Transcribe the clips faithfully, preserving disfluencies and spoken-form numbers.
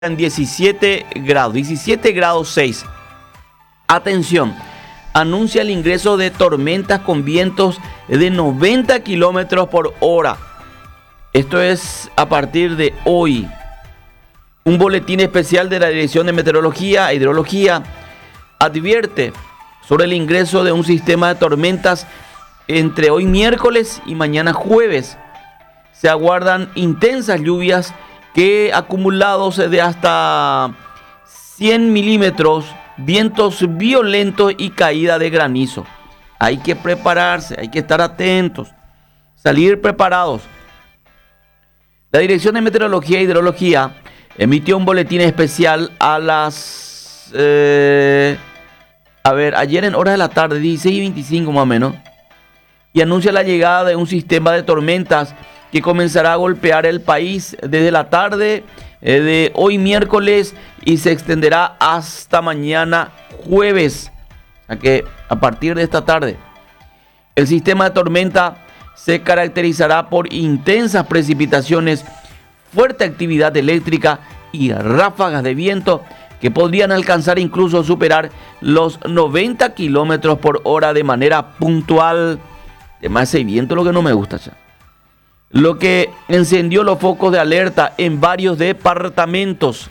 en diecisiete grados, diecisiete grados seis. Atención, anuncia el ingreso de tormentas con vientos de noventa kilómetros por hora. Esto es a partir de hoy. Un boletín especial de la Dirección de Meteorología e Hidrología advierte sobre el ingreso de un sistema de tormentas entre hoy miércoles y mañana jueves. Se aguardan intensas lluvias que acumulados de hasta cien milímetros, vientos violentos y caída de granizo. Hay que prepararse, hay que estar atentos, salir preparados. La Dirección de Meteorología e Hidrología emitió un boletín especial a las... Eh, a ver, ayer en horas de la tarde, dieciséis y veinticinco más o menos, y anuncia la llegada de un sistema de tormentas que comenzará a golpear el país desde la tarde eh, de hoy miércoles y se extenderá hasta mañana jueves. O sea que a partir de esta tarde, el sistema de tormenta se caracterizará por intensas precipitaciones, fuerte actividad eléctrica y ráfagas de viento que podrían alcanzar incluso superar los noventa kilómetros por hora de manera puntual. Además, ese viento es lo que no me gusta ya. Lo que encendió los focos de alerta en varios departamentos.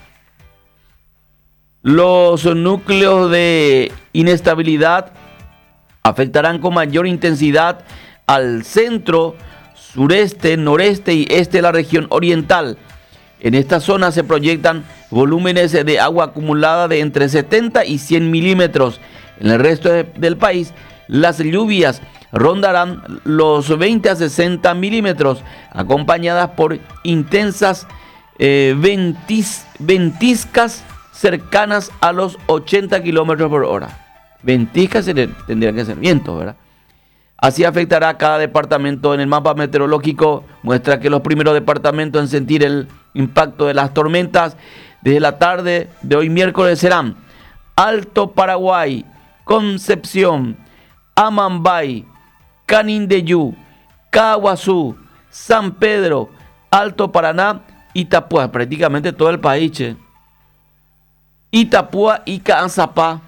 Los núcleos de inestabilidad afectarán con mayor intensidad al centro, sureste, noreste y este de la región oriental. En esta zona se proyectan volúmenes de agua acumulada de entre setenta y cien milímetros. En el resto de, del país, las lluvias rondarán los veinte a sesenta milímetros, acompañadas por intensas eh, ventis, ventiscas cercanas a los ochenta kilómetros por hora. Ventiscas tendrían que ser vientos, ¿verdad? Así afectará a cada departamento. En el mapa meteorológico muestra que los primeros departamentos en sentir el impacto de las tormentas desde la tarde de hoy miércoles serán Alto Paraguay, Concepción, Amambay, Canindeyú, Caguazú, San Pedro, Alto Paraná, Itapúa, prácticamente todo el país, che. Itapúa y Caazapá.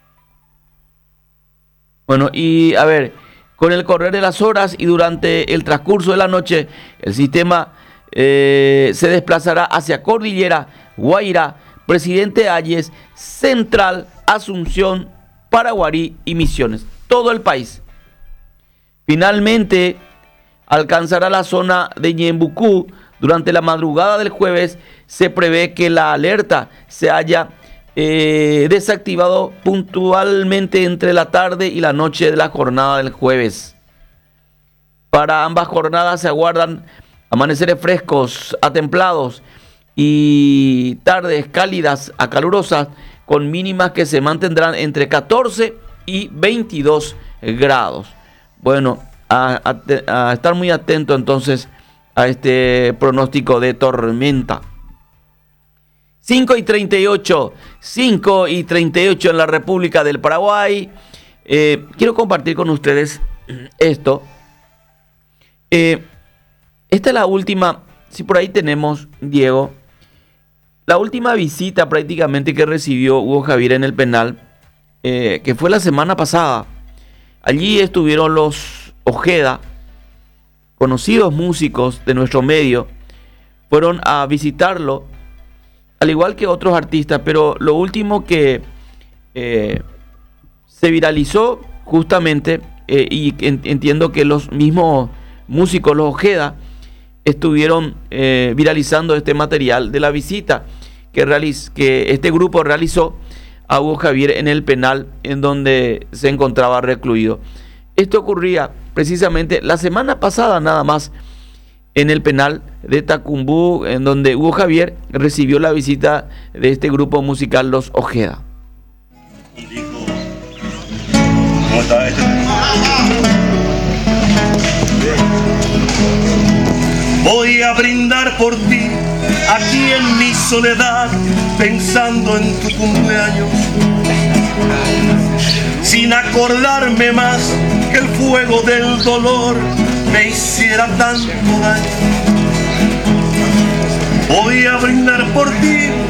Bueno, y a ver, con el correr de las horas y durante el transcurso de la noche, el sistema eh, se desplazará hacia Cordillera, Guairá, Presidente Hayes, Central, Asunción, Paraguarí y Misiones. Todo el país. Finalmente, alcanzará la zona de Ñembucú. Durante la madrugada del jueves, se prevé que la alerta se haya eh, desactivado puntualmente entre la tarde y la noche de la jornada del jueves. Para ambas jornadas se aguardan amaneceres frescos a templados y tardes cálidas a calurosas, con mínimas que se mantendrán entre catorce y veintidós grados. Bueno, a, a, a estar muy atento entonces a este pronóstico de tormenta. cinco y treinta y ocho, cinco y treinta y ocho en la República del Paraguay. Eh, quiero compartir con ustedes esto. Eh, esta es la última, si por ahí tenemos, Diego, la última visita prácticamente que recibió Hugo Javier en el penal, eh, que fue la semana pasada. Allí estuvieron los Ojeda, conocidos músicos de nuestro medio, fueron a visitarlo, al igual que otros artistas, pero lo último que eh, se viralizó justamente, eh, y en, entiendo que los mismos músicos, los Ojeda, estuvieron eh, viralizando este material de la visita que, realiz, que este grupo realizó a Hugo Javier en el penal en donde se encontraba recluido. Esto ocurría precisamente la semana pasada nada más en el penal de Tacumbú, en donde Hugo Javier recibió la visita de este grupo musical Los Ojeda. ¿Cómo está este? Voy a brindar por ti aquí en mi soledad, pensando en tu cumpleaños, sin acordarme más que el fuego del dolor me hiciera tanto daño. Voy a brindar por ti